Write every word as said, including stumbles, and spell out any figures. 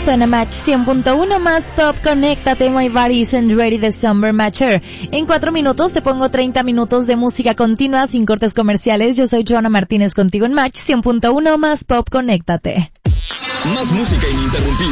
Suena Match cien punto uno más Pop, conéctate, my body's and ready the summer matcher. En cuatro minutos te pongo treinta minutos de música continua sin cortes comerciales. Yo soy Joana Martínez contigo en Match cien punto uno más Pop, conéctate. Más música ininterrumpida.